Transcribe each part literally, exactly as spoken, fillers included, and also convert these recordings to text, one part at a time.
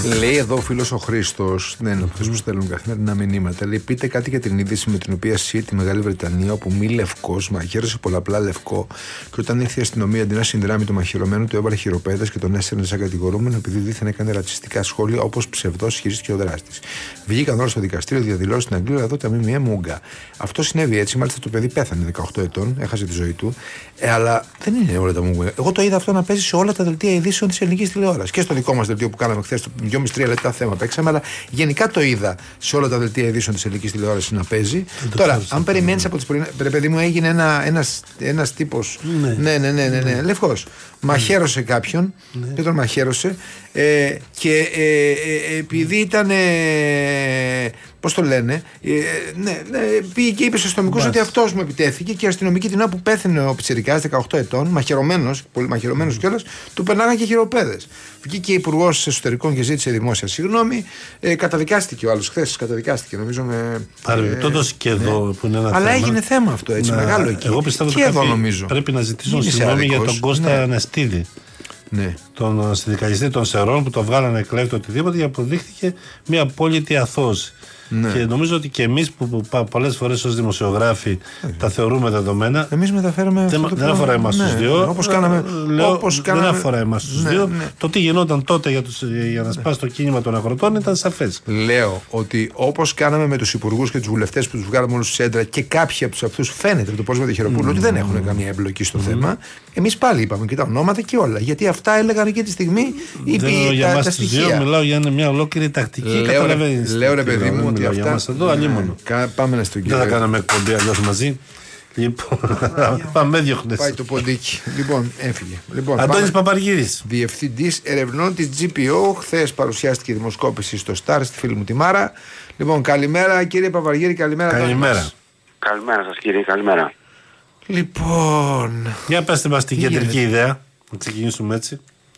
Λέει εδώ ο φίλος ο Χρήστος, ναι, από αυτούς που στέλνουν καθημερινά μηνύματα. Λέει: πείτε κάτι για την είδηση με την οποία ΣΥ τη Μεγάλη Βρετανία, όπου μη λευκός μαχαίρωσε πολλαπλά λευκό και όταν ήρθε η αστυνομία αντί να συνδράμει το μαχαιρωμένο του έβαλε χειροπέδες και τον έστελνε σαν κατηγορούμενο επειδή δίθεν έκανε ρατσιστικά σχόλια όπως ψευδός ισχυρίστηκε ο δράστης. Βγήκαν όλα στο δικαστήριο, διαδηλώσει στην Αγγλία, εδώ τα ΜΜΕ μούγκα. Αυτό συνέβη έτσι, μάλιστα το παιδί πέθανε δεκαοκτώ ετών, έχασε τη ζωή του. Ε, αλλά δεν είναι όλα τα μούγκα. Εγώ το είδα αυτό να παίζει σε όλα τα δελτία ειδήσεων της ελληνικής τηλεόρασης. Και στο δικό μας δελτίο που κάναμε χθες, το δυόμισι με τρία λεπτά θέμα παίξαμε, αλλά γενικά το είδα σε όλα τα δελτία ειδήσεων της ελληνικής τηλεόρασης να παίζει. Τώρα, αν περιμένεις από τις πρωινές. Παιδί μου, έγινε ένα, ένας, ένας τύπος. Ναι, ναι, ναι, ναι, ναι, ναι. Λευκός. Μαχαίρωσε κάποιον ναι. και τον μαχαίρωσε ε, και ε, ε, επειδή ήταν ε, πώς το λένε ε, ναι, ναι, πήγε και είπε στους αστυνομικούς ότι αυτός μου επιτέθηκε και οι αστυνομικοί την ώρα που πέθανε ο πιτσιρικάς δεκαοκτώ ετών, μαχαιρωμένος, πολύ μαχαιρωμένος mm. κιόλας, του περνάγαν και χειροπέδες. Βγήκε υπουργός εσωτερικών και ζήτησε δημόσια συγγνώμη, ε, καταδικάστηκε ο άλλος χθες, καταδικάστηκε νομίζω με... Παρεμπιπτόντως ε, και εδώ ναι. που είναι ένα αλλά θέμα. Αλλά έγινε θέμα αυτό έτσι να, μεγάλο εκεί. Εγώ πιστεύω και εδώ νομίζω. Πρέπει να ζητήσουν συγγνώμη για τον Κώστα ναι. Νεστίδη. Ναι. Τον συνδικαλιστή των Σερών που το βγάλανε εκλέκτο οτιδήποτε και αποδείχθηκε μια απόλυτη αθώωση. Ναι. Και νομίζω ότι και εμείς που, που πολλές φορές ως δημοσιογράφοι ναι. τα θεωρούμε δεδομένα. Εμείς μεταφέρουμε. Δεν, δεν αφορά εμάς ναι. τους δύο. Ναι. Όπως κάναμε, λέω, όπως δεν κάναμε... αφορά εμάς τους ναι. δύο. Ναι. Το τι γινόταν τότε για, τους, για να σπάσει το κίνημα των αγροτών ήταν σαφές. Λέω ότι όπως κάναμε με τους υπουργούς και τους βουλευτές που τους βγάλαμε όλους στους έντρα και κάποιοι από τους αυτούς φαίνεται από το πρόσωπο του Χεροπούλου mm. ότι δεν έχουν καμία εμπλοκή στο mm. θέμα. Εμείς πάλι είπαμε και τα ονόματα και όλα. Γιατί αυτά έλεγαν εκεί τη στιγμή τα στοιχεία. Μιλάω για μια ολόκληρη τακτική. Λέω ρε παιδί μου ότι αυτά. Εδώ, αλλήμονο. Πάμε να στον κύριο. Δεν θα κάναμε εκπομπή αλλιώς μαζί. Λοιπόν, πάμε διώχνες. Πάει το ποντίκι. Λοιπόν, έφυγε. Λοιπόν, Αντώνης Παπαργύρης. Διευθυντής ερευνών της τζι πι ο. Χθες παρουσιάστηκε η δημοσκόπηση στο Star, στη φίλη μου τη Μάρα. Λοιπόν, καλημέρα κύριε Παπαργύρη, καλημέρα. Καλημέρα. Καλημέρα σας κύριε, καλημέρα. Λοιπόν. Για πέστε μας την κεντρική ιδέα. Να ξεκινήσουμε έτσι.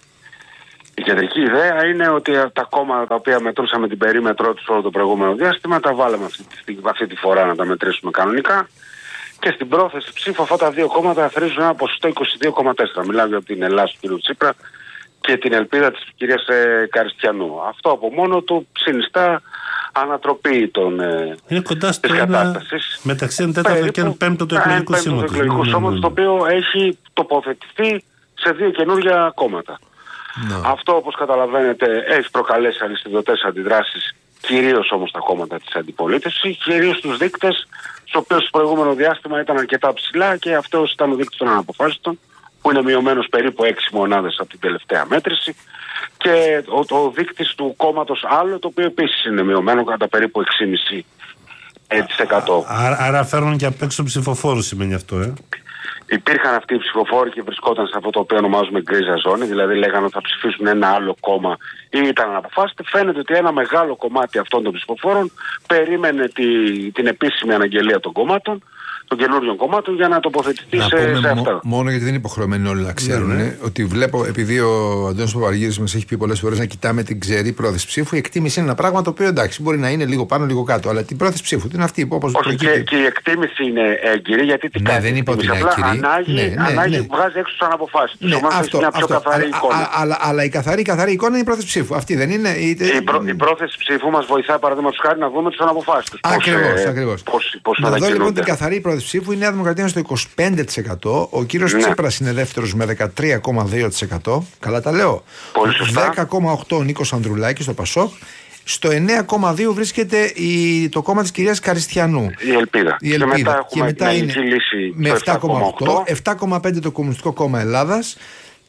Η κεντρική ιδέα είναι ότι τα κόμματα τα οποία μετρούσαμε την περίμετρό τους όλο το προηγούμενο διάστημα τα βάλαμε αυτή τη, αυτή τη φορά να τα μετρήσουμε κανονικά και στην πρόθεση ψήφου αυτά τα δύο κόμματα αφαιρίζουν ένα ποσοστό είκοσι δύο κόμμα τέσσερα. Μιλάω για την Ελλάδα του κ. Τσίπρα και την ελπίδα της κυρίας ε, Καριστιανού. Αυτό από μόνο του συνιστά ανατροπή των, ε, είναι κοντά στο της κατάστασης. Μεταξύ τέταρτο και πέμπτο του εκλογικού σώματος, το οποίο έχει τοποθετηθεί σε δύο καινούργια κόμματα. No. Αυτό όπως καταλαβαίνετε έχει προκαλέσει ανιστιδωτές αντιδράσεις, κυρίως όμως τα κόμματα της αντιπολίτευσης, κυρίως τους δείκτες, στους οποίους στο προηγούμενο διάστημα ήταν αρκετά ψηλά και αυτός ήταν ο δείκτης των αναποφάσιστων, που είναι μειωμένος περίπου έξι μονάδες από την τελευταία μέτρηση, και ο, ο δείκτης του κόμματος άλλο, το οποίο επίσης είναι μειωμένο κατά περίπου έξι κόμμα πέντε τοις εκατό. Άρα, άρα φέρνουν και απ' έξω ψηφοφόρους σημαίνει αυτό, ε? Υπήρχαν αυτοί οι ψηφοφόροι και βρισκόταν σε αυτό το οποίο ονομάζουμε γκρίζα ζώνη, δηλαδή λέγανε ότι θα ψηφίσουν ένα άλλο κόμμα ή ήταν αναποφάσιστοι. Φαίνεται ότι ένα μεγάλο κομμάτι αυτών των ψηφοφόρων περίμενε τη, την επίσημη αναγγελία των κομμάτων, των καινούριων κομμάτων, για να τοποθετηθεί να σε, πούμε, σε αυτά. Μόνο γιατί δεν είναι υποχρεωμένοι όλοι να ξέρουν. Ναι, ναι. Ότι βλέπω, επειδή ο Αντώνης Παπαργύρης μας έχει πει πολλές φορές να κοιτάμε την ξερή πρόθεση ψήφου, η εκτίμηση είναι ένα πράγμα το οποίο εντάξει μπορεί να είναι λίγο πάνω, λίγο κάτω. Αλλά την πρόθεση ψήφου είναι αυτή που όπως προκύπτει. Και, και η εκτίμηση είναι έγκυρη, γιατί τι ναι, κάνει. Δεν είπα ότι είναι έγκυρη. Ανάγει, ναι, ναι, ανάγει ναι. βγάζει έξω τις αναποφάσεις. Ναι, αυτό, μια πιο αυτό, καθαρή αλλά, εικόνα. Α, αλλά, αλλά η καθαρή, καθαρή εικόνα είναι η πρόθεση ψήφου. Αυτή δεν είναι. Είτε... Η, προ, η πρόθεση ψήφου μας βοηθάει παραδείγματος χάρη να δούμε τις αναποφάσεις τους. Ακριβώς. Να δω λοιπόν την καθαρή πρόθεση ψήφου. Η Νέα Δημοκρατία είναι στο είκοσι πέντε τοις εκατό. Ο κύριος ναι. Τσίπρας είναι δεύτερος με δεκατρία κόμμα δύο τοις εκατό. Καλά τα λέω. δέκα κόμμα οκτώ τοις εκατό ο Νίκος Ανδρουλάκης στο Πασόκ. Στο εννέα κόμμα δύο τοις εκατό βρίσκεται η, το κόμμα της κυρίας Καριστιανού. Η Ελπίδα. Η Ελπίδα. Και μετά, και μετά είναι λύση με επτά κόμμα οκτώ. επτά κόμμα πέντε το Κομμουνιστικό Κόμμα Ελλάδας.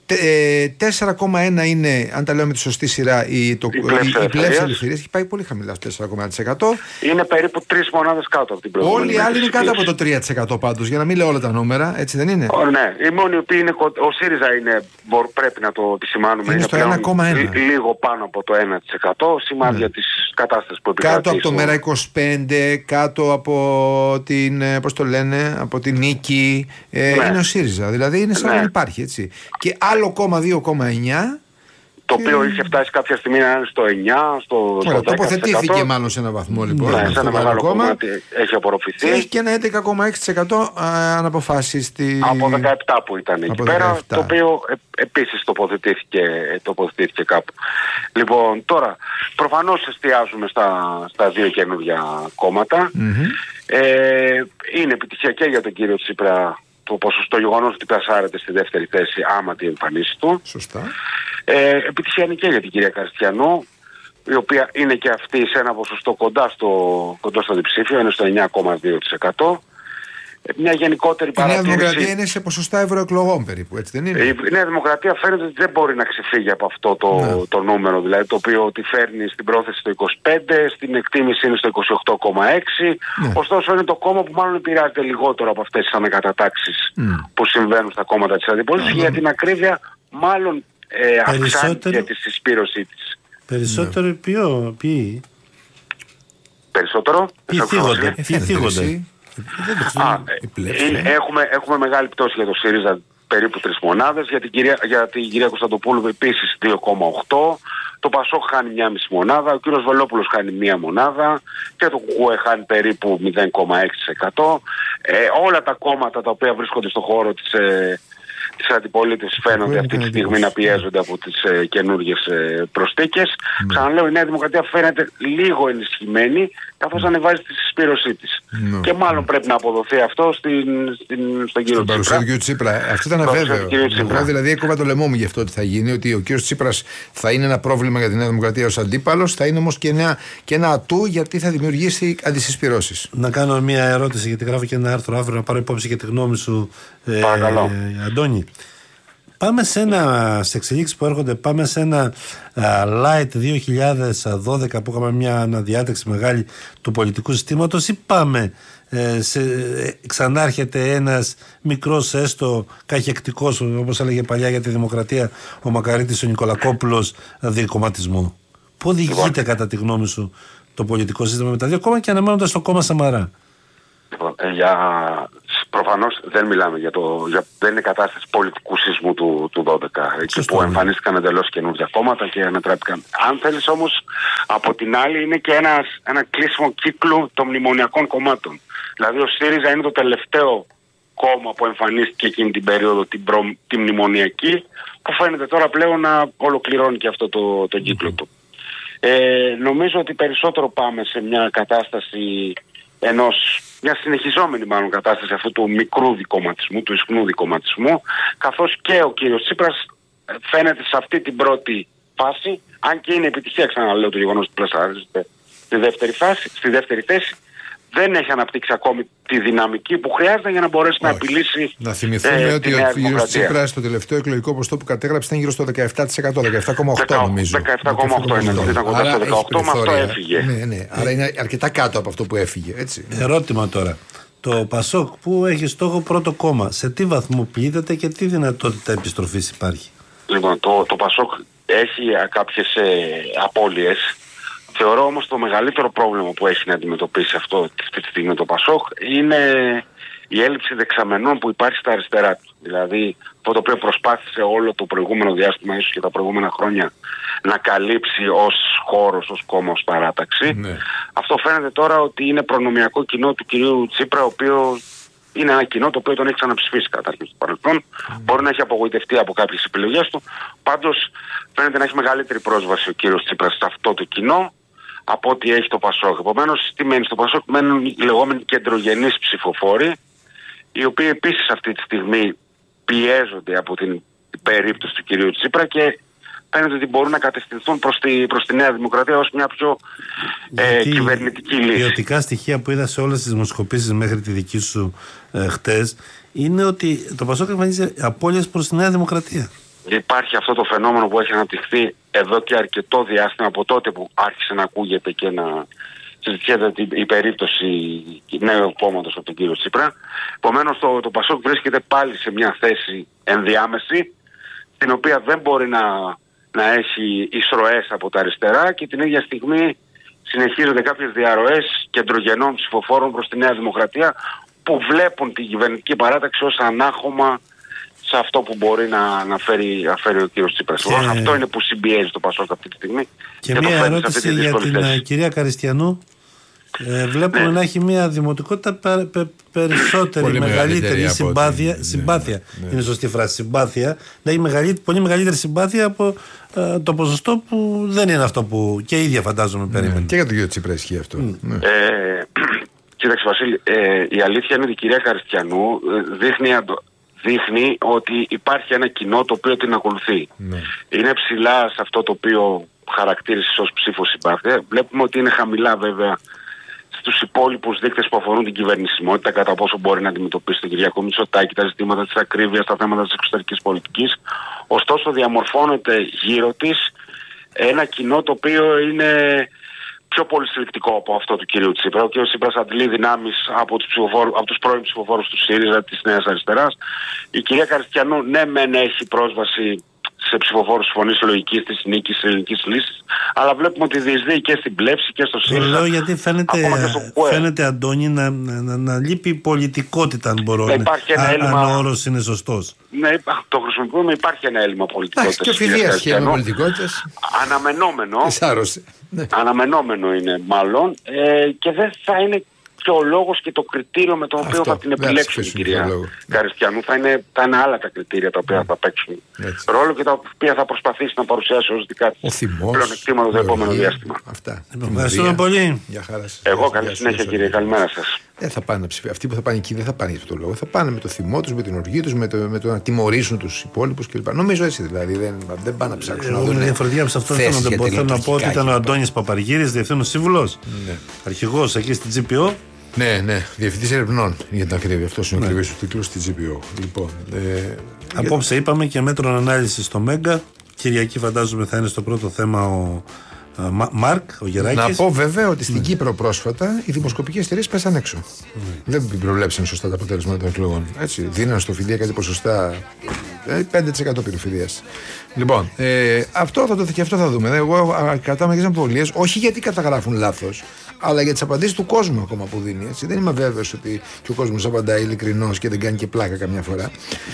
τέσσερα κόμμα ένα είναι, αν τα λέω με τη σωστή σειρά, η, το, η, η πλεύση ελευθερίας, και πάει πολύ χαμηλά στο τέσσερα κόμμα ένα τοις εκατό. Είναι περίπου τρεις μονάδες κάτω από την προηγούμενη. Όλοι οι άλλοι είναι κάτω από το τρία τοις εκατό πάντως, για να μην λέω όλα τα νούμερα, έτσι δεν είναι? Ο, ναι, οι μόνοι που είναι, ο ΣΥΡΙΖΑ είναι, πρέπει να το επισημάνουμε, είναι, είναι στο ένα κόμμα ένα. Λίγο πάνω από το ένα τοις εκατό, σημάδια ναι. της κατάστασης που επικρατεί. Κάτω από το Μέρα είκοσι πέντε, κάτω από την, πώς το λένε, από την Νίκη, ε, ναι. είναι ο ΣΥΡΙΖΑ, δηλαδή είναι σαν ναι. να υπάρχει, έτσι. Και άλλο κόμμα δύο κόμμα εννιά το οποίο είχε φτάσει κάποια στιγμή να είναι στο εννιά, στο, στο δέκα τοις εκατό. Τοποθετήθηκε μάλλον σε ένα βαθμό λοιπόν. Ναι, σε ένα μεγάλο κομμάτι έχει απορροφηθεί. Και έχει και ένα έντεκα κόμμα έξι τοις εκατό αναποφάσεις στη... από δεκαεπτά που ήταν εκεί πέρα, το οποίο ε, επίσης τοποθετήθηκε, τοποθετήθηκε κάπου. Λοιπόν, τώρα, προφανώς εστιάζουμε στα, στα δύο καινούργια κόμματα. Mm-hmm. Ε, είναι επιτυχία και για τον κύριο Τσίπρα το ποσοστό, γεγονός ότι πλασάρεται στη δεύτερη θέση άμα τη εμφανίσει του. Σωστά. Ε, επιτυχία είναι και για την κυρία Καριστιανού, η οποία είναι και αυτή σε ένα ποσοστό κοντά στο, κοντά στο διψήφιο, είναι στο εννιά κόμμα δύο τοις εκατό. Μια γενικότερη παρατήρηση. Η Νέα Δημοκρατία είναι σε ποσοστά ευρωεκλογών περίπου, έτσι δεν είναι? Η Νέα Δημοκρατία φαίνεται ότι δεν μπορεί να ξεφύγει από αυτό το, ναι. το νούμερο, δηλαδή το οποίο ότι φέρνει στην πρόθεση το είκοσι πέντε, στην εκτίμηση είναι στο είκοσι οκτώ κόμμα έξι. Ναι. Ωστόσο είναι το κόμμα που μάλλον επηρεάζεται λιγότερο από αυτές τις ανακατατάξεις mm. που συμβαίνουν στα κόμματα της αντιπολίτευσης. Mm. Για την ακρίβεια, μάλλον ε, αυξάνει για τη συσπήρωσή της. Περισσότερο ποιο, ποιοι? Περισσότερο. Ποιοι θίγονται? Α, ε, έχουμε, έχουμε μεγάλη πτώση για το ΣΥΡΙΖΑ, περίπου τρεις μονάδες. Για την κυρία, για την κυρία Κωνσταντοπούλου επίσης δύο κόμμα οκτώ. Το ΠΑΣΟΚ χάνει μία μισή μονάδα. Ο κύριος Βελόπουλος χάνει μία μονάδα. Και το ΚΚΕ χάνει περίπου μηδέν κόμμα έξι τοις εκατό. Ε, όλα τα κόμματα τα οποία βρίσκονται στον χώρο της, ε, της αντιπολίτευσης φαίνονται αυτή τη στιγμή να πιέζονται από τις ε, καινούργιες ε, προσθήκες. Mm. Ξαναλέω, η Νέα Δημοκρατία φαίνεται λίγο ενισχυμένη, καθώς mm. ανεβάζει τη συσπήρωσή της. Mm. Και μάλλον mm. πρέπει να αποδοθεί αυτό στην, στην, στον κύριο Τσίπρα. Στον κύριο Τσίπρα. Αυτό ήταν αβέβαιο. Εγώ δηλαδή έκοβα το λαιμό μου γι' αυτό ότι θα γίνει, ότι ο κύριος Τσίπρας θα είναι ένα πρόβλημα για τη Νέα Δημοκρατία ως αντίπαλος, θα είναι όμως και ένα, και ένα ατού γιατί θα δημιουργήσει αντισυσπυρώσεις. Να κάνω μια ερώτηση, γιατί γράφω και ένα άρθρο αύριο, να πάρω υπόψη και τη γνώμη σου, ε, ε, Αντώνη. Πάμε σε ένα, σε εξελίξεις που έρχονται, πάμε σε ένα uh, Light δύο χιλιάδες δώδεκα που είχαμε μια αναδιάταξη μεγάλη του πολιτικού συστήματος, ή πάμε ε, σε, ε, ξανάρχεται ένας μικρός έστω καχεκτικός, όπως έλεγε παλιά για τη δημοκρατία ο Μακαρίτης ο Νικολακόπουλος, διεκομματισμό? Πού οδηγείται κατά τη γνώμη σου το πολιτικό σύστημα με τα δύο κόμματα και αναμένοντας το κόμμα Σαμαρά? Λοιπόν, ε, για... προφανώς δεν μιλάμε για το... Για... δεν είναι κατάσταση πολιτικού σεισμού του, του δώδεκα, εκεί που εμφανίστηκαν εντελώς καινούργια κόμματα και ανατράπηκαν. Αν θέλεις όμως, από την άλλη είναι και ένας, ένα κλείσιμο κύκλου των μνημονιακών κομμάτων. Δηλαδή ο ΣΥΡΙΖΑ είναι το τελευταίο κόμμα που εμφανίστηκε εκείνη την περίοδο, την, προ... την μνημονιακή, που φαίνεται τώρα πλέον να ολοκληρώνει και αυτό το, το κύκλο του. Ε, νομίζω ότι περισσότερο πάμε σε μια κατάσταση ενός, μια συνεχιζόμενη μάλλον κατάσταση αυτού του μικρού δικομματισμού, του ισχνού δικομματισμού, καθώς και ο κύριος Τσίπρας φαίνεται σε αυτή την πρώτη φάση, αν και είναι επιτυχία, ξαναλέω, το γεγονός ότι πλασαρίζεται στη δεύτερη φάση, στη δεύτερη θέση, δεν έχει αναπτύξει ακόμη τη δυναμική που χρειάζεται για να μπορέσει Όχι. να επιλύσει. Να θυμηθούμε ε, ότι ο κύριος Τσίπρας στο τελευταίο εκλογικό ποσοστό που κατέγραψε ήταν γύρω στο δεκαεπτά τοις εκατό, δεκαεπτά κόμμα οκτώ νομίζω. δεκαεπτά κόμμα οκτώ είναι, ήταν κοντά στο δεκαοκτώ, με αυτό έφυγε. Ναι, ναι, άρα είναι αρκετά κάτω από αυτό που έφυγε. Έτσι. Ερώτημα τώρα. Το ΠΑΣΟΚ που έχει στόχο πρώτο κόμμα, σε τι βαθμό πλήττεται και τι δυνατότητα επιστροφής υπάρχει? Λοιπόν, το, το ΠΑΣΟΚ έχει κάποιες ε, απώλειες. Θεωρώ όμως το μεγαλύτερο πρόβλημα που έχει να αντιμετωπίσει αυτό αυτή τη στιγμή το ΠΑΣΟΚ είναι η έλλειψη δεξαμενών που υπάρχει στα αριστερά του. Δηλαδή αυτό το οποίο προσπάθησε όλο το προηγούμενο διάστημα, ίσως και τα προηγούμενα χρόνια, να καλύψει ως χώρος, ως κόμμα, ως παράταξη. Ναι. Αυτό φαίνεται τώρα ότι είναι προνομιακό κοινό του κυρίου Τσίπρα, ο οποίος είναι ένα κοινό το οποίο τον έχει ξαναψηφίσει καταρχήν στο παρελθόν. Mm. Μπορεί να έχει απογοητευτεί από κάποιες επιλογές του. Πάντως φαίνεται να έχει μεγαλύτερη πρόσβαση ο κύριος Τσίπρας σε αυτό το κοινό από ό,τι έχει το ΠΑΣΟΚ. Επομένως, τι μένει στο ΠΑΣΟΚ? Μένουν οι λεγόμενοι κεντρογενείς ψηφοφόροι, οι οποίοι επίσης αυτή τη στιγμή πιέζονται από την περίπτωση του κυρίου Τσίπρα και φαίνεται ότι μπορούν να κατευθυνθούν προς τη, προς τη Νέα Δημοκρατία ως μια πιο ε, κυβερνητική λύση. Οι ποιοτικά στοιχεία που είδα σε όλες τις δημοσκοπήσεις μέχρι τη δική σου ε, χτες είναι ότι το ΠΑΣΟΚ εμφανίζει απώλειες προς τη Νέα Δημοκρατία. Υπάρχει αυτό το φαινόμενο που έχει αναπτυχθεί εδώ και αρκετό διάστημα, από τότε που άρχισε να ακούγεται και να συζητιέται η περίπτωση νέου κόμματος από τον κύριο Τσίπρα. Επομένως το, το ΠΑΣΟΚ βρίσκεται πάλι σε μια θέση ενδιάμεση, την οποία δεν μπορεί να, να έχει εισρωές από τα αριστερά, και την ίδια στιγμή συνεχίζονται κάποιες διαρροές κεντρογενών ψηφοφόρων προς τη Νέα Δημοκρατία που βλέπουν την κυβερνητική παράταξη ως ανάχωμα σε αυτό που μπορεί να, να, φέρει, να φέρει ο κύριος Τσίπρας. Και... Αυτό είναι που συμπιέζει το Πασόκ αυτή τη στιγμή. Και, και μια ερώτηση για την θέση. Κυρία Καριστιανού. Ε, βλέπουμε ναι. να έχει μια δημοτικότητα πε, πε, περισσότερη, πολύ μεγαλύτερη συμπάθεια. Ότι... Συμπάθεια ναι. είναι σωστή φράση. Συμπάθεια. Να έχει μεγαλύτερη, πολύ μεγαλύτερη συμπάθεια από ε, το ποσοστό που δεν είναι αυτό που και ίδια φαντάζομαι ναι. περίμενε. Και για τον κύριο Τσίπρα ισχύει αυτό. Mm. Ναι. Ε, κοίταξε Βασίλη, ε, η αλήθεια είναι ότι η κυρία Καριστιανού ε, δείχνει, δείχνει ότι υπάρχει ένα κοινό το οποίο την ακολουθεί. Ναι. Είναι ψηλά σε αυτό το οποίο χαρακτήρισε ως ψήφο συμπάθεια. Βλέπουμε ότι είναι χαμηλά βέβαια στους υπόλοιπους δείκτες που αφορούν την κυβερνησιμότητα, κατά πόσο μπορεί να αντιμετωπίσει τον Κυριάκο Μητσοτάκη, τα ζητήματα της ακρίβειας, τα θέματα της εξωτερικής πολιτικής. Ωστόσο διαμορφώνεται γύρω της ένα κοινό το οποίο είναι πιο πολύ συλλεκτικό από αυτό του κυρίου Τσίπρα. Ο κύριος Τσίπρας αντλεί δυνάμεις από τους, από τους πρώην ψηφοφόρους του ΣΥΡΙΖΑ, της Νέας Αριστεράς. Η κυρία Καριστιανού ναι μεν έχει πρόσβαση σε ψηφοφόρους φωνής λογικής της νίκης της ελληνικής λύσης, αλλά βλέπουμε ότι διεισδύει και στην πλεύση και στο ΣΥΡΙΖΑ. Το λέω γιατί φαίνεται, φαίνεται Αντώνη, να, να, να, να λείπει πολιτικότητα, αν μπορώ να υπάρχει ένα έλλειμμα. Αν ο όρος είναι σωστός. Ναι, το χρησιμοποιούμε, υπάρχει ένα έλλειμμα πολιτικότητας. Και φιλία σχέδια με πολιτικότητας. Αναμενόμενο. Ναι. Αναμενόμενο είναι μάλλον ε, και δεν θα είναι και ο λόγος και το κριτήριο με το οποίο αυτό, θα την επιλέξουν η κυρία Καριστιανού. Θα είναι, θα είναι άλλα τα κριτήρια τα οποία θα παίξουν έτσι ρόλο και τα οποία θα προσπαθήσει να παρουσιάσει ως δικά της πλεονεκτήματα το επόμενο διάστημα. Αυτά. Ευχαριστούμε πολύ. Για χαρά σας. Εγώ καλή συνέχεια κύριε, καλημέρα σας. Δεν θα πάνε να ψηφίσουν. Αυτοί που θα πάνε εκεί δεν θα πάνε για αυτό το λόγο. Θα πάνε με το θυμό τους, με την οργή τους, με το, με το να τιμωρήσουν τους υπόλοιπους κλπ. Νομίζω έτσι δηλαδή. Δεν, δεν πάνε να ψάξουν. Εγώ με διαφορετικά από αυτό θέλω να πω ότι ήταν ο Αντώνης Παπαργύρης, διευθύνων σύμβουλος, αρχηγός εκεί στην τζι πι ο. Ναι, ναι, διευθυντής ερευνών για την ακρίβεια. Αυτό είναι ο ακριβής του τίτλου στη τζι πι ο. Λοιπόν, ε, απόψε για... είπαμε και μέτρων ανάλυσης στο Μέγκα. Κυριακή φαντάζομαι θα είναι στο πρώτο θέμα ο uh, Μάρκ, ο Γεράκης. Να πω βέβαια ότι στην ναι. Κύπρο πρόσφατα οι δημοσκοπικές εταιρείες πέσαν έξω. Ναι. Δεν προβλέψαν σωστά τα αποτέλεσματα των εκλογών. Έτσι, δίναν στο Φιδία κάτι ποσοστά πέντε τοις εκατό πυροφιδίας. Λοιπόν, ε, αυτό θα το και αυτό θα δούμε. Εγώ κρατάω μερικές αμφιβολίες, όχι γιατί καταγράφουν λάθος, αλλά για τις απαντήσεις του κόσμου ακόμα που δίνει. Έτσι. Δεν είμαι βέβαιος ότι και ο κόσμος απαντάει ειλικρινώς και δεν κάνει και πλάκα καμιά φορά.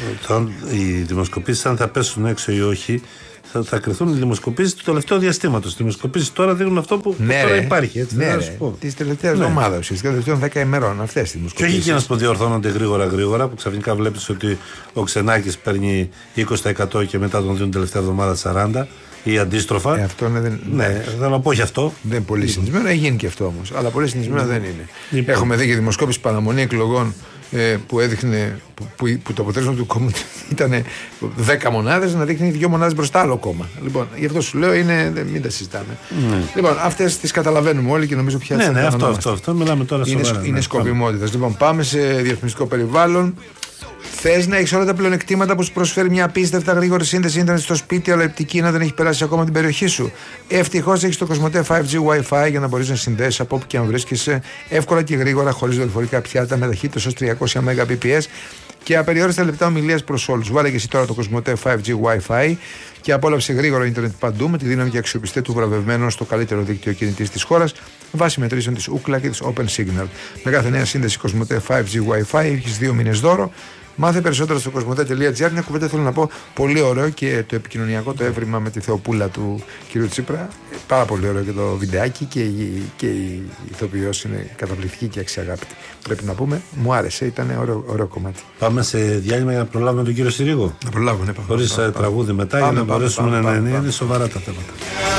Οι δημοσκοπήσεις, αν θα πέσουν έξω ή όχι, θα, θα κρυθούν οι δημοσκοπήσεις του τελευταίου διαστήματος. Οι δημοσκοπήσεις τώρα δίνουν αυτό που, ναι, που τώρα υπάρχει. Έτσι, ναι, τη τελευταία εβδομάδα, ναι. Ουσιαστικά των τελευταίων δέκα ημερών. Αυτές οι δημοσκοπήσεις. Και όχι εκείνες που διορθώνονται γρήγορα-γρήγορα, που ξαφνικά βλέπεις ότι ο Ξενάκης παίρνει είκοσι τοις εκατό και μετά τον δίνουν τελευταία εβδομάδα σαράντα τοις εκατό. Ή αντίστροφα. Ε, αυτό δεν... Ναι, θέλω να πω όχι αυτό. Δεν είναι πολύ συνηθισμένο, έχει γίνει και αυτό όμως. Αλλά πολύ συνηθισμένο δεν είναι. Λοιπόν. Έχουμε δει και δημοσκόπηση παραμονή εκλογών ε, που έδειχνε που, που, που το αποτέλεσμα του κόμματο ήταν δέκα μονάδες, να δείχνει δύο μονάδες μπροστά άλλο κόμμα. Λοιπόν, γι' αυτό σου λέω είναι. Μην τα συζητάμε. Mm. Λοιπόν, αυτές τις καταλαβαίνουμε όλοι και νομίζω πια. Ναι, ναι, αυτό, αυτό, αυτό. Μιλάμε τώρα είναι, σοβαρά. Είναι ναι, σκοπιμότητα. Λοιπόν, πάμε σε διαφημιστικό περιβάλλον. Θες να έχεις όλα τα πλεονεκτήματα που σου προσφέρει μια απίστευτα γρήγορη σύνδεση ίντερνετ στο σπίτι, αλλά η οπτική να δεν έχει περάσει ακόμα την περιοχή σου? Ευτυχώς έχεις το Κοσμοτέ φάιβ τζι Wi-Fi για να μπορείς να συνδέσεις από όπου και αν βρίσκεσαι εύκολα και γρήγορα, χωρίς δορυφορικά πιάτα, με ταχύτητες ως τριακόσια Mbps και απεριόριστα λεπτά ομιλίας προς όλους. Βάλε και εσύ τώρα το Κοσμοτέ φάιβ τζι Wi-Fi και απόλαυσε γρήγορο ίντερνετ παντού με τη δύναμη και αξιοπιστία του βραβευμένου στο καλύτερο δίκτυο κινητής της χώρας βάσει μετρήσεων της Ookla και της Open Signal. Με κάθε νέα σύνδεση Κοσμοτέ φάιβ τζι Wi-Fi έχεις δύο μήνες δώρο. Μάθε περισσότερα στο κοσμοτέ τελεία τζι άρ. Μια κουβέντα θέλω να πω πολύ ωραίο και το επικοινωνιακό το έβριμα με τη Θεοπούλα του κ. Τσίπρα. Πάρα πολύ ωραίο και το βιντεάκι και η, και η ηθοποιός είναι καταπληκτική και αξιαγάπητη. Πρέπει να πούμε, μου άρεσε, ήταν ωραίο, ωραίο κομμάτι. Πάμε σε διάλειμμα για να προλάβουμε τον κύριο Συρίγο. Να προλάβουμε, ναι, χωρίς τραγούδι μετά πάμε, για να πάμε, μπορέσουμε πάμε, να πάμε, είναι πάμε. Σοβαρά τα θέματα.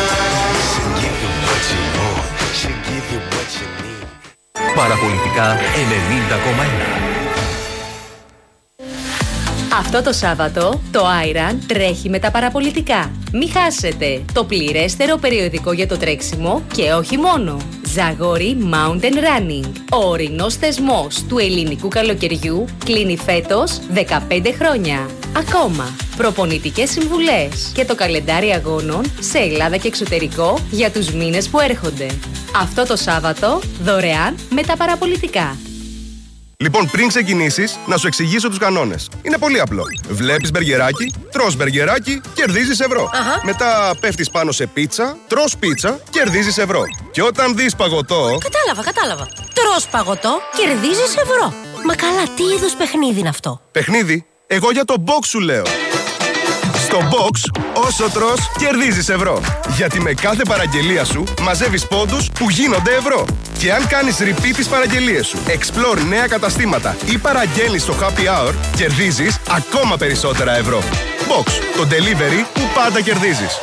Παραπολιτικά ενενήντα κόμμα ένα. Αυτό το Σάββατο το Άιραν τρέχει με τα παραπολιτικά. Μη χάσετε το πληρέστερο περιοδικό για το τρέξιμο και όχι μόνο. Ζαγόρι Mountain Running. Ο ορεινός θεσμός του ελληνικού καλοκαιριού κλείνει φέτος δεκαπέντε χρόνια. Ακόμα, προπονητικές συμβουλές και το καλεντάρι αγώνων σε Ελλάδα και εξωτερικό για τους μήνες που έρχονται. Αυτό το Σάββατο δωρεάν με τα παραπολιτικά. Λοιπόν, πριν ξεκινήσεις, να σου εξηγήσω τους κανόνες. Είναι πολύ απλό. Βλέπεις μπεργκεράκι, τρως μπεργκεράκι, κερδίζεις ευρώ. Αχα. Μετά πέφτεις πάνω σε πίτσα, τρως πίτσα, κερδίζεις ευρώ. Και όταν δεις παγωτό... Κατάλαβα, κατάλαβα. Τρως παγωτό, κερδίζεις ευρώ. Μα καλά, τι είδους παιχνίδι είναι αυτό? Παιχνίδι Εγώ για το box σου λέω. Στο box, όσο τρως, κερδίζεις ευρώ. Γιατί με κάθε παραγγελία σου μαζεύεις πόντους που γίνονται ευρώ. Και αν κάνεις repeat τις παραγγελίες σου, explore νέα καταστήματα ή παραγγέλνεις στο happy hour, κερδίζεις ακόμα περισσότερα ευρώ. Box, το delivery που πάντα κερδίζεις.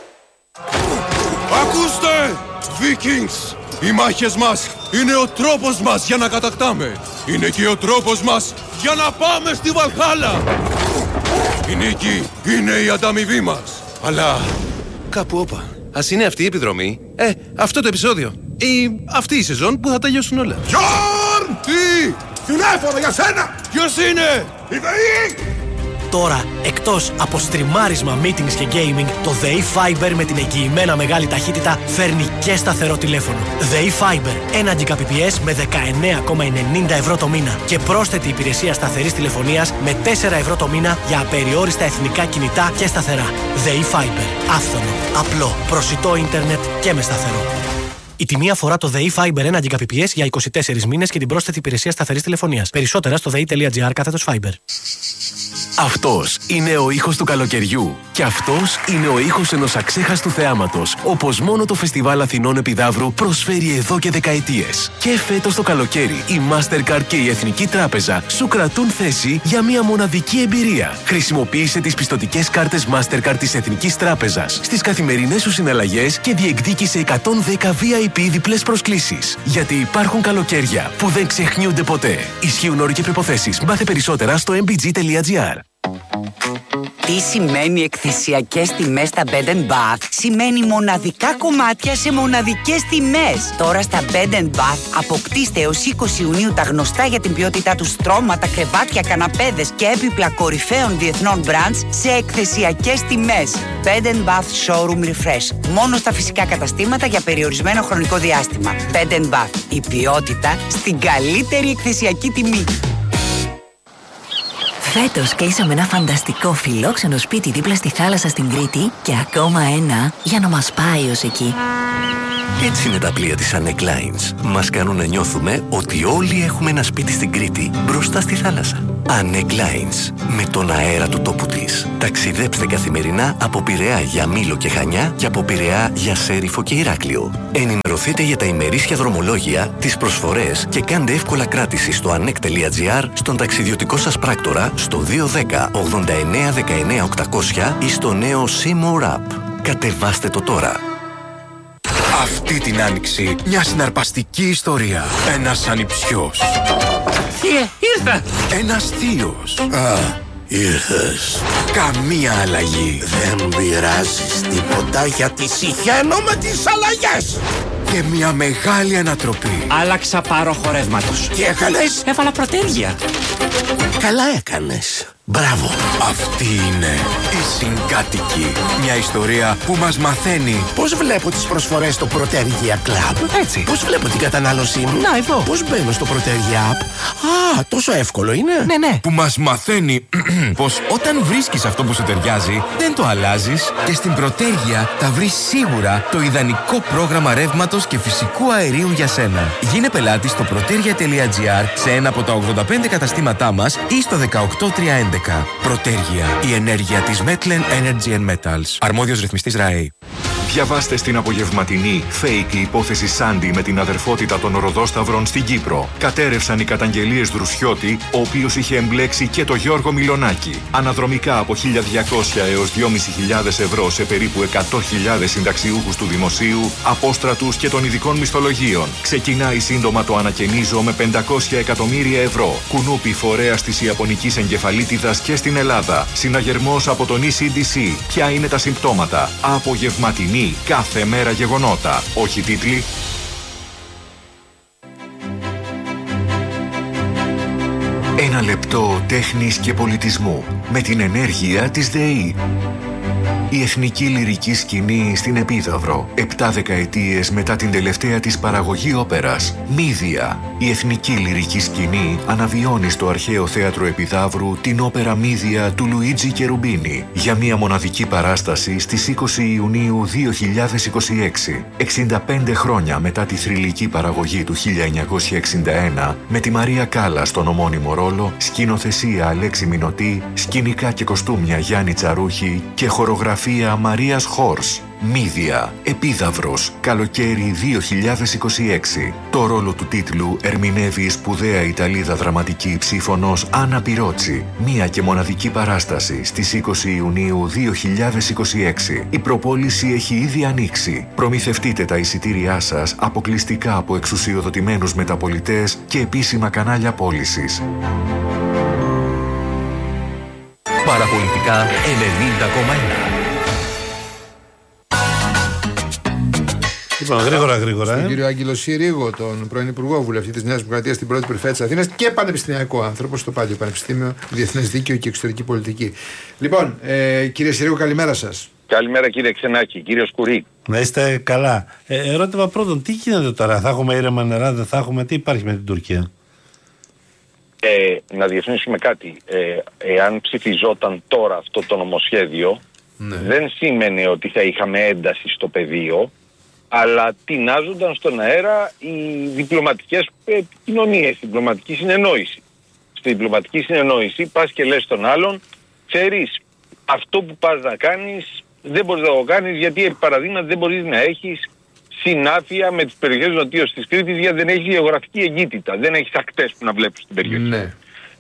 Ακούστε, Vikings! Οι μάχες μας είναι ο τρόπος μας για να κατακτάμε. Είναι και ο τρόπος μας για να πάμε στη Βαλχάλα. Η νίκη είναι η ανταμοιβή μας. Αλλά κάπου όπα. Ας είναι αυτή η επιδρομή. Ε, αυτό το επεισόδιο. Ή αυτή η σεζόν που θα τελειώσουν όλα. Γιόρν! Τι! Τηλέφωνο για σένα! Ποιος είναι? Η ΔΕΗ! Τώρα, εκτός από στριμάρισμα, meetings και gaming, το ΔΕΗ Fiber με την εγγυημένα μεγάλη ταχύτητα φέρνει και σταθερό τηλέφωνο. ΔΕΗ Fiber, ένα Gbps με δεκαεννέα κόμμα ενενήντα ευρώ το μήνα και πρόσθετη υπηρεσία σταθερής τηλεφωνίας με τέσσερα ευρώ το μήνα για απεριόριστα εθνικά κινητά και σταθερά. ΔΕΗ Fiber, άφθονο, απλό, προσιτό ίντερνετ και με σταθερό. Η τιμή αφορά το ΔΕΗ Fiber ένα Gbps για είκοσι τέσσερις μήνες και την πρόσθετη υπηρεσία σταθερής τηλεφωνίας. Περισσότερα στο δεη.gr κάθετος Fiber. Αυτός είναι ο ήχος του καλοκαιριού. Και αυτός είναι ο ήχος ενός αξέχαστου θεάματος, όπως μόνο το Φεστιβάλ Αθηνών Επιδαύρου προσφέρει εδώ και δεκαετίες. Και φέτος το καλοκαίρι η Mastercard και η Εθνική Τράπεζα σου κρατούν θέση για μια μοναδική εμπειρία. Χρησιμοποίησε τις πιστωτικές κάρτες Mastercard της Εθνικής Τράπεζας στις καθημερινές σου συναλλαγές και διεκδίκησε εκατόν δέκα βι άι πι διπλές προσκλήσεις. Γιατί υπάρχουν καλοκαίρια που δεν ξεχνιούνται ποτέ. Ισχύουν όροι και προϋποθέσεις. Μάθε περισσότερα στο εμ μπι τζι τελεία τζι άρ. Τι σημαίνει εκθεσιακές τιμές στα Bed and Bath? Σημαίνει μοναδικά κομμάτια σε μοναδικές τιμές. Τώρα στα Bed and Bath αποκτήστε έως είκοσι Ιουνίου τα γνωστά για την ποιότητά του στρώματα, κρεβάτια, καναπέδες και έπιπλα κορυφαίων διεθνών brands σε εκθεσιακές τιμές. Bed and Bath Showroom Refresh. Μόνο στα φυσικά καταστήματα για περιορισμένο χρονικό διάστημα. Bed and Bath. Η ποιότητα στην καλύτερη εκθεσιακή τιμή. Φέτος κλείσαμε ένα φανταστικό φιλόξενο σπίτι δίπλα στη θάλασσα στην Κρήτη και ακόμα ένα για να μας πάει ως εκεί. Έτσι είναι τα πλοία της Anec Lines. Μας κάνουν να νιώθουμε ότι όλοι έχουμε ένα σπίτι στην Κρήτη μπροστά στη θάλασσα. Anec Lines. Με τον αέρα του τόπου της. Ταξιδέψτε καθημερινά από Πειραιά για Μήλο και Χανιά και από Πειραιά για Σέριφο και Ηράκλειο. Ενημερωθείτε για τα ημερήσια δρομολόγια, τις προσφορές και κάντε εύκολα κράτηση στο anec.gr, στον ταξιδιωτικό σας πράκτορα, στο δύο ένα μηδέν ογδόντα εννέα δεκαεννέα οκτακόσια ή στο νέο C-More App. Κατεβάστε το τώρα. Αυτή την άνοιξη μια συναρπαστική ιστορία. Ένας ανιψιός. Θείε, ήρθα! Ένας θείος. Α, ήρθες. Καμία αλλαγή. Δεν πειράζεις τίποτα γιατί συχαίνω με τις αλλαγές. Και μια μεγάλη ανατροπή. Άλλαξα πάροχο ρεύματος. Τι έκανες? Έβαλα πρωτέργεια. Καλά έκανες. Μπράβο. Αυτή είναι η Συγκάτοικη. Μια ιστορία που μας μαθαίνει πώς βλέπω τις προσφορές στο Πρωτέργεια Club. Έτσι. Πώς βλέπω την κατανάλωσή μου. Να, εδώ. Πώς μπαίνω στο Πρωτέργεια App. Α, τόσο εύκολο είναι. Ναι, ναι. Που μας μαθαίνει πως όταν βρίσκεις αυτό που σου ταιριάζει, δεν το αλλάζεις και στην Πρωτέργεια θα βρεις σίγουρα το ιδανικό πρόγραμμα ρεύματος και φυσικού αερίου για σένα. Γίνε πελάτη στο πρωτέργεια.gr σε ένα από τα ογδόντα πέντε καταστήματά μας ή στο δεκαοκτώ τριακόσια έντεκα. Πρωτέργεια. Η ενέργεια της Metlen Energy and Metals. Αρμόδιος ρυθμιστής ΡΑΕ. Διαβάστε στην απογευματινή fake η υπόθεση Σάντι με την αδερφότητα των Ροδόσταυρων στην Κύπρο. Κατέρευσαν οι καταγγελίες Δρουσιώτη, ο οποίος είχε εμπλέξει και το Γιώργο Μιλονάκη. Αναδρομικά από χίλια διακόσια έως δυόμισι χιλιάδες ευρώ σε περίπου εκατό χιλιάδες συνταξιούχους του Δημοσίου, απόστρατους και των ειδικών μισθολογίων. Ξεκινάει σύντομα το ανακαινίζω με πεντακόσια εκατομμύρια ευρώ. Κουνούπι φορέας της Ιαπωνικής εγκεφαλίτιδας και στην Ελλάδα. Συναγερμός από τον ι σι ντι σι. Ποια είναι τα συμπτώματα? Απογευματινή. Κάθε μέρα γεγονότα. Όχι τίτλοι. Ένα λεπτό τέχνης και πολιτισμού με την ενέργεια της ΔΕΗ. Η εθνική λυρική σκηνή στην Επίδαυρο. Επτά δεκαετίες μετά την τελευταία της παραγωγή όπερας. Μύδια. Η εθνική λυρική σκηνή αναβιώνει στο αρχαίο θέατρο Επιδαύρου την όπερα Μύδια του Λουίτζι Κερουμπίνι για μια μοναδική παράσταση στις είκοσι Ιουνίου δύο χιλιάδες είκοσι έξι. εξήντα πέντε χρόνια μετά τη θρυλική παραγωγή του χίλια εννιακόσια εξήντα ένα, με τη Μαρία Κάλλα στον ομώνυμο ρόλο, σκηνοθεσία Αλέξη Μινωτή, σκηνικά και κοστούμια Γιάννη Τσαρούχη και χορογραφία Μαρίας Χόρς. Μύδια, Επίδαυρος, καλοκαίρι δύο χιλιάδες είκοσι έξι. Το ρόλο του τίτλου ερμηνεύει η σπουδαία Ιταλίδα δραματική ψήφωνος Άννα Πυρότσι. Μία και μοναδική παράσταση στις είκοσι Ιουνίου δύο χιλιάδες είκοσι έξι. Η προπόληση έχει ήδη ανοίξει. Προμηθευτείτε τα εισιτήριά σας αποκλειστικά από εξουσιοδοτημένους μεταπολιτές και επίσημα κανάλια πώλησης. Παραπολιτικά ενενήντα κόμμα ένα. Λοιπόν, γρήγορα, γρήγορα. Στον ε. κύριο Άγγελο Συρίγο, τον πρώην Υπουργό Βουλευτή της Νέας Δημοκρατίας στην πρώτη περιφέρεια της Αθήνας και πανεπιστημιακό άνθρωπο στο Πάλιο Πανεπιστήμιο, Διεθνές Δίκαιο και Εξωτερική Πολιτική. Λοιπόν, ε, κύριε Συρίγο, καλημέρα σας. Καλημέρα κύριε Ξενάκη, κύριο Σκουρί. Να είστε καλά. Ε, ερώτημα πρώτον, τι γίνεται τώρα, θα έχουμε ήρεμα νερά, δεν θα έχουμε, τι υπάρχει με την Τουρκία? Ε, να διευκρινίσουμε κάτι. Ε, εάν ψηφιζόταν τώρα αυτό το νομοσχέδιο, ναι, δεν σήμαινε ότι θα είχαμε ένταση στο πεδίο, αλλά τεινάζονταν στον αέρα οι διπλωματικές επικοινωνίες, η διπλωματική συνεννόηση. Στη διπλωματική συνεννόηση πας και λες στον άλλον, ξέρεις, αυτό που πας να κάνεις δεν μπορείς να το κάνεις, γιατί επί παραδείγματι δεν μπορείς να έχεις συνάφεια με τις περιοχές νοτίως της Κρήτης, γιατί δεν έχεις γεωγραφική εγκύτητα, δεν έχεις ακτές που να βλέπεις την περιοχή. Ναι.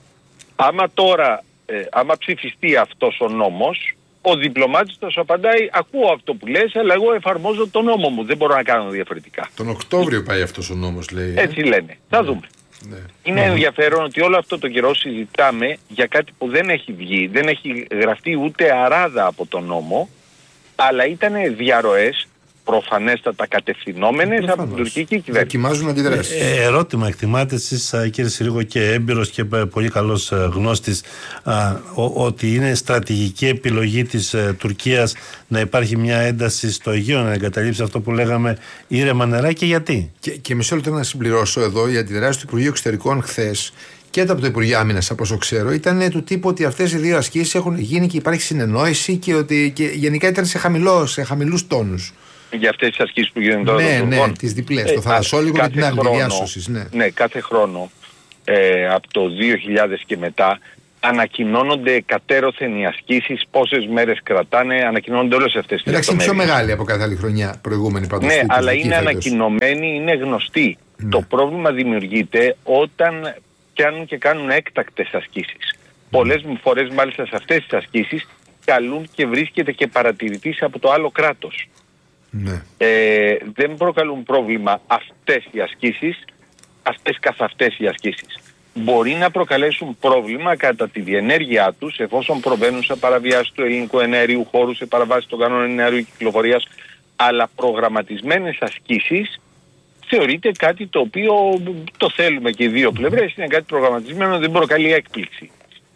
Άμα τώρα, ε, άμα ψηφιστεί αυτός ο νόμος, ο διπλωμάτης θα σου απαντάει, ακούω αυτό που λες, αλλά εγώ εφαρμόζω τον νόμο μου, δεν μπορώ να κάνω διαφορετικά. Τον Οκτώβριο πάει αυτός ο νόμος, λέει. Έτσι ε? λένε. Θα ναι. δούμε. Ναι. Είναι ναι. ενδιαφέρον ότι όλο αυτό το καιρό συζητάμε για κάτι που δεν έχει βγει, δεν έχει γραφτεί ούτε αράδα από τον νόμο, αλλά ήταν διαρροές προφανέστατα κατευθυνόμενες από την τουρκική κυβέρνηση. Δοκιμάζουν αντιδράσεις. Ε, ερώτημα, εκτιμάτε εσείς, κύριε Συρίγο, και έμπειρος και πολύ καλός γνώστης, α, ο, ότι είναι στρατηγική επιλογή της ε, Τουρκίας να υπάρχει μια ένταση στο Αιγαίο, να εγκαταλείψει αυτό που λέγαμε ήρεμα νερά, και γιατί? Και, και μισό λεπτό να συμπληρώσω εδώ, η αντιδράση του Υπουργείου Εξωτερικών χθες και από το Υπουργείο Άμυνας, από όσο ξέρω, ήταν του τύπου ότι αυτές οι δύο ασκήσεις έχουν γίνει και υπάρχει συνεννόηση και ότι και γενικά ήταν σε, χαμηλό, σε χαμηλούς τόνους. Για αυτές τις ασκήσεις που γίνονται τώρα. Ναι, ναι, τις διπλές, ε, το θαλασσόλιγο και την άλλη διάσωσης. Ναι. ναι, κάθε χρόνο ε, από το δύο χιλιάδες και μετά ανακοινώνονται κατέρωθεν οι ασκήσεις, πόσες μέρες κρατάνε, ανακοινώνονται όλες αυτές τις λεπτομέρειες. Εντάξει, είναι πιο μεγάλη από κάθε άλλη χρονιά προηγούμενη πάντως. Ναι, αλλά είναι φέτος ανακοινωμένη, είναι γνωστή. Ναι. Το πρόβλημα δημιουργείται όταν κάνουν και κάνουν έκτακτες ασκήσεις. Mm. Πολλές φορές μάλιστα σε αυτές τις ασκήσεις καλούν και βρίσκεται και παρατηρητής από το άλλο κράτος. Ναι. Ε, δεν προκαλούν πρόβλημα αυτές οι ασκήσεις, αυτές καθ' αυτές οι ασκήσεις. Μπορεί να προκαλέσουν πρόβλημα κατά τη διενέργειά τους, εφόσον προβαίνουν σε παραβιάσεις του ελληνικού εναερίου χώρου, σε παραβάσεις των κανόνων εναερίου κυκλοφορίας, αλλά προγραμματισμένες ασκήσεις θεωρείται κάτι το οποίο το θέλουμε και οι δύο πλευρές, είναι κάτι προγραμματισμένο, δεν προκαλεί έκπληξη.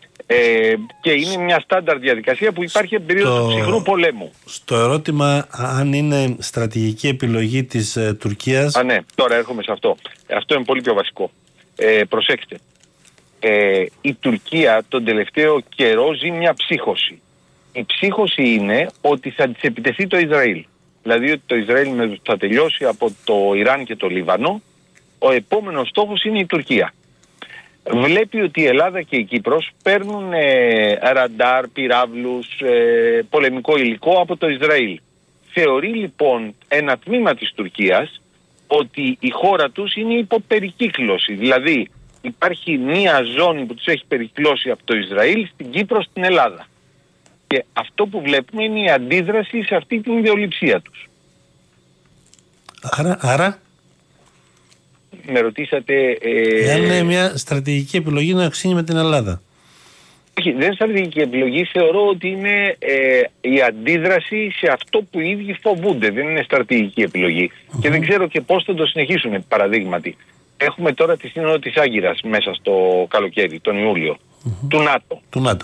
Ε, και είναι μια στάνταρ διαδικασία που υπάρχει από περίοδο του ψυχρού πολέμου. Στο ερώτημα αν είναι στρατηγική επιλογή της ε, Τουρκίας. Α, ναι, τώρα έρχομαι σε αυτό. Αυτό είναι πολύ πιο βασικό. Ε, προσέξτε. Ε, η Τουρκία τον τελευταίο καιρό ζει μια ψύχωση. Η ψύχωση είναι ότι θα της επιτεθεί το Ισραήλ. Δηλαδή ότι το Ισραήλ θα τελειώσει από το Ιράν και το Λίβανο. Ο επόμενος στόχος είναι η Τουρκία. Βλέπει ότι η Ελλάδα και η Κύπρος παίρνουν ε, ραντάρ, πυράβλους, ε, πολεμικό υλικό από το Ισραήλ. Θεωρεί λοιπόν ένα τμήμα της Τουρκίας ότι η χώρα τους είναι υπό περικύκλωση. Δηλαδή υπάρχει μία ζώνη που τους έχει περικυκλώσει από το Ισραήλ στην Κύπρο, στην Ελλάδα. Και αυτό που βλέπουμε είναι η αντίδραση σε αυτή την ιδεολειψία τους. Άρα... άρα... Με ρωτήσατε... Ε... Αν είναι μια στρατηγική επιλογή να οξύνει με την Ελλάδα. Όχι, δεν είναι στρατηγική επιλογή. Θεωρώ ότι είναι ε, η αντίδραση σε αυτό που οι ίδιοι φοβούνται. Δεν είναι στρατηγική επιλογή. Uh-huh. Και δεν ξέρω και πώς θα το συνεχίσουν. Παραδείγματι, έχουμε τώρα τη σύνοδο της Άγκυρας μέσα στο καλοκαίρι, τον Ιούλιο, uh-huh. του ΝΑΤΟ. Του ΝΑΤΟ.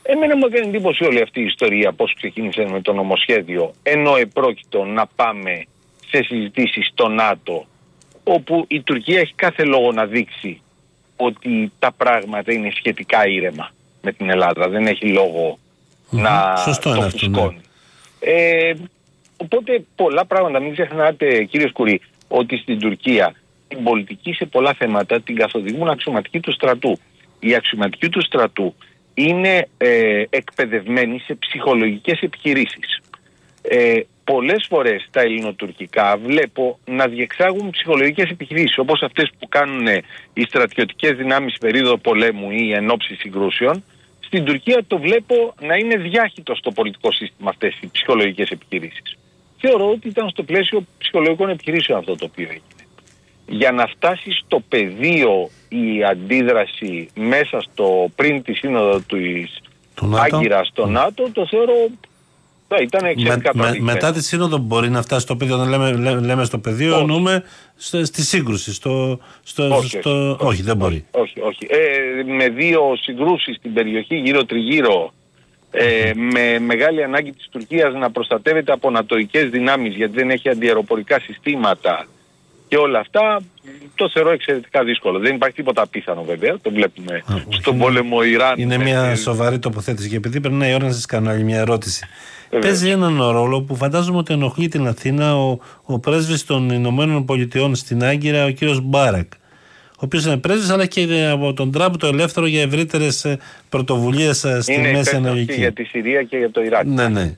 Εμένα μου έκανε εντύπωση όλη αυτή η ιστορία, πώς ξεκίνησε με το νομοσχέδιο, ενώ επρόκειτο να πάμε σε συζητήσεις στο ΝΑΤΟ, όπου η Τουρκία έχει κάθε λόγο να δείξει ότι τα πράγματα είναι σχετικά ήρεμα με την Ελλάδα. Δεν έχει λόγο mm-hmm. να Σωστό το φουσκώνει. Ναι. Ε, οπότε πολλά πράγματα, μην ξεχνάτε κύριε Σκουρή, ότι στην Τουρκία την πολιτική σε πολλά θέματα την καθοδηγούν αξιωματικοί του στρατού. Οι αξιωματικοί του στρατού είναι ε, εκπαιδευμένοι σε ψυχολογικές επιχειρήσεις. Ε, πολλές φορές τα ελληνοτουρκικά βλέπω να διεξάγουν ψυχολογικές επιχειρήσεις, όπως αυτές που κάνουν οι στρατιωτικές δυνάμεις περίοδο πολέμου ή εν ώψη συγκρούσεων. Στην Τουρκία το βλέπω να είναι διάχυτο στο πολιτικό σύστημα αυτές οι ψυχολογικές επιχειρήσεις. Θεωρώ ότι ήταν στο πλαίσιο ψυχολογικών επιχειρήσεων αυτό το οποίο έγινε. Για να φτάσει στο πεδίο η αντίδραση μέσα στο πριν τη σύνοδο του Άγκυρα στο ΝΑΤΟ, το θεωρώ ήταν εξαιρετικά με, με, μετά τη σύνοδο μπορεί να φτάσει στο πεδίο. Όταν λέμε, λέ, λέμε στο πεδίο, εννοούμε στη σύγκρουση. Στο, στο, όχι, στο, όχι, όχι, δεν μπορεί. Όχι, όχι. Ε, με δύο συγκρούσεις στην περιοχή γύρω-τριγύρω, ε, με μεγάλη ανάγκη της Τουρκίας να προστατεύεται από νατοικές δυνάμεις, γιατί δεν έχει αντιαεροπορικά συστήματα και όλα αυτά, το θεωρώ εξαιρετικά δύσκολο. Δεν υπάρχει τίποτα απίθανο βέβαια, το βλέπουμε Α, στον είναι, πόλεμο Ιράν. Είναι μια ε, σοβαρή τοποθέτηση και επειδή περνάει η ώρα να σας κάνω άλλη μια ερώτηση. Βέβαια. Παίζει έναν ρόλο που φαντάζομαι ότι ενοχλεί την Αθήνα ο, ο πρέσβης των Ηνωμένων Πολιτειών στην Άγκυρα, ο κύριος Μπάρακ, ο οποίος είναι πρέσβης αλλά και από τον Τραμπ το ελεύθερο για ευρύτερες πρωτοβουλίες στη Μέση Ανατολή. Για τη Συρία και για το Ιράκ. Ναι, ναι.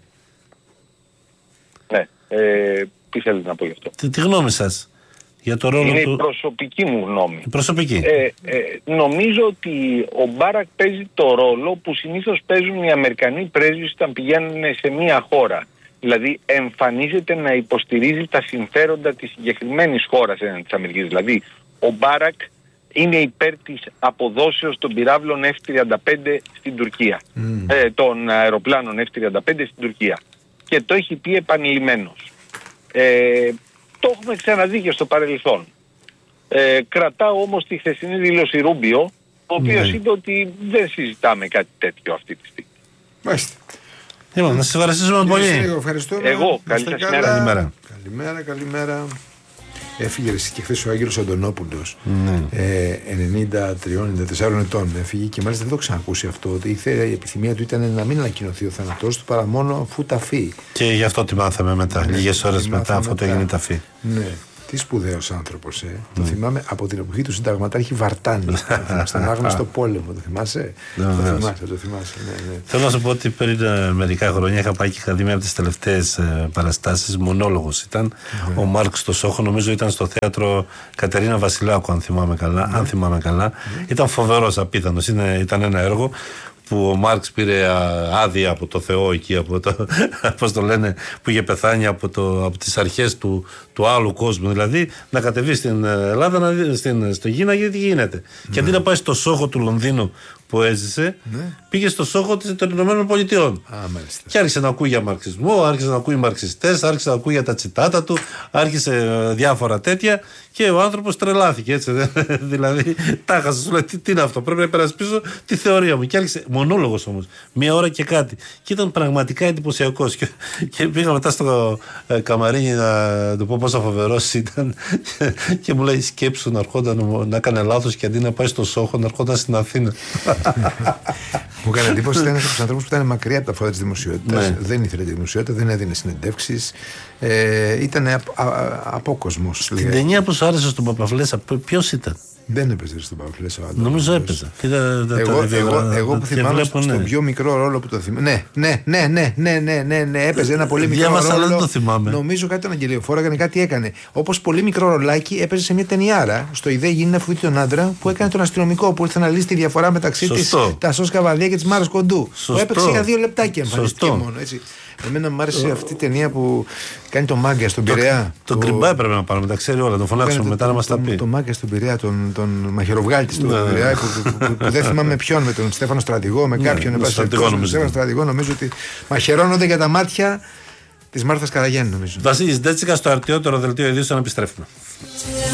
Ναι. Ε, τι θέλετε να πω γι' αυτό. Τι, τι γνώμη σας? Για το ρόλο είναι του... η προσωπική μου γνώμη. Η προσωπική. Ε, ε, νομίζω ότι ο Μπάρακ παίζει το ρόλο που συνήθως παίζουν οι Αμερικανοί πρέσβεις όταν πηγαίνουν σε μία χώρα. Δηλαδή εμφανίζεται να υποστηρίζει τα συμφέροντα της συγκεκριμένης χώρας έναντι της Αμερικής. Δηλαδή ο Μπάρακ είναι υπέρ της αποδόσεως των πυράβλων εφ τριάντα πέντε στην Τουρκία. Mm. Ε, των αεροπλάνων εφ τριάντα πέντε στην Τουρκία. Και το έχει πει επανειλημμένος. Ε, Το έχουμε ξαναδεί και στο παρελθόν. Ε, κρατάω όμως τη χθεσινή δήλωση Ρούμπιο, ο οποίος ναι. είπε ότι δεν συζητάμε κάτι τέτοιο αυτή τη στιγμή. Μάλιστα. Λοιπόν, να σας ευχαριστήσουμε πολύ. Εγώ, καλή σας μέρα. Καλημέρα. Καλημέρα, καλημέρα. Έφυγε και χθες ο Άγγελος Αντωνόπουλος, ναι. ε, ενενήντα τρία ενενήντα τέσσερα ετών. Έφυγε και μάλιστα δεν το ξανακούσει αυτό. Ότι ήθελε, η επιθυμία του ήταν να μην ανακοινωθεί ο θάνατός του παρά μόνο αφού ταφεί. Και γι' αυτό τη μάθαμε μετά, ναι, λίγες ώρες μετά, αφού το έγινε ταφεί. Ναι. Τι σπουδαίος άνθρωπος, ε. Mm. Το θυμάμαι από την εποχή του συνταγματάρχη Βαρτάνη. Στον άγνωστο πόλεμο. Το θυμάσαι. No, το θυμάσαι, το θυμάσαι. Ναι, ναι. Θέλω να σου πω ότι πριν ε, μερικά χρόνια είχα πάει και είχα δει μια από τις τελευταίες ε, παραστάσεις. Μονόλογος ήταν. Mm. Ο Μάρξ στο Σόχο, νομίζω ήταν στο θέατρο Κατερίνα Βασιλάκου, αν θυμάμαι καλά. Mm. Αν θυμάμαι καλά. Mm. Ήταν φοβερός, απίθανος. Ήταν ένα έργο που ο Μάρξ πήρε άδεια από το Θεό εκεί, από το, πώς το λένε, που είχε πεθάνει από, το, από τις αρχές του, του άλλου κόσμου. Δηλαδή να κατεβεί στην Ελλάδα, να δει, στην, στο γη, να δει τι γίνεται. Ναι. Και αντί να πάει στο Σόχο του Λονδίνου που έζησε, ναι, πήγε στο Σόχο των Ηνωμένων Πολιτειών. Α, και άρχισε να ακούει για μαρξισμό, άρχισε να ακούει μαρξιστές, άρχισε να ακούει για τα τσιτάτα του, άρχισε διάφορα τέτοια και ο άνθρωπος τρελάθηκε έτσι. Δηλαδή, τα χάσα, σου λέει τι, τι είναι αυτό, πρέπει να υπερασπίσω τη θεωρία μου. Και άρχισε, μονόλογος όμως, μία ώρα και κάτι. Και ήταν πραγματικά εντυπωσιακός. Και, και πήγα μετά στο ε, καμαρίνι να του πω πόσο φοβερός ήταν. Και μου λέει σκέψου να ερχόταν να έκανε λάθος και αντί να πάει στο Σόχο να ερχόταν στην Αθήνα. Μου έκανε εντύπωση ότι ήταν ένα από του ανθρώπου που ήταν μακριά από τα φώτα τη δημοσιότητα. Ναι. Δεν ήθελε τη δημοσιότητα, δεν έδινε συνεντεύξεις. Ε, ήταν απόκοσμος. Την ταινία που σου άρεσε στον Παπαφλέσσα, ποιος ήταν? Δεν έπαιζε στον Παπαφλέσσα. Νομίζω έπαιζε. Εγώ που θυμάμαι στον πιο μικρό ρόλο που το θυμάμαι. Ναι, ναι, ναι, ναι, ναι, ναι, ναι, έπαιζε ένα πολύ μικρό ρόλο. Διάβασα, δεν το θυμάμαι. Νομίζω κάτι τον αγγελιοφόρο έκανε, κάτι έκανε. Όπως πολύ μικρό ρολάκι έπαιζε σε μια ταινιάρα. Στο ιδέα γίνει να φοβηθεί τον άντρα που έκανε τον αστυνομικό που ήρθε να λύσει τη διαφορά μεταξύ τη Τασός Καβαδία και τη Μάρας Κοντού. Που έπαιξε για δύο λεπτάκια εμφανίστηκε μόνο. Εμένα μου άρεσε αυτή η ταινία που κάνει το Μάγκα στον Πειραιά. Τον Κρυμπά έπρεπε να πάρουμε, τα ξέρει όλα. Τον φωνάξουμε μετά να μας τα πει. Το Μάγκα στον Πειραιά, τον μαχαιροβγάλτη στον Πειραιά, που δεν θυμάμαι ποιον, με τον Στέφανο Στρατηγό, με κάποιον. Με τον Στέφανο Στρατηγό, νομίζω ότι μαχαιρώνονται για τα μάτια τη Μάρθας Καραγιάννη, νομίζω. Βασίλης Ντέτσικα στο αρτιότερο δελτίο ειδήσεων, επιστρέφουμε.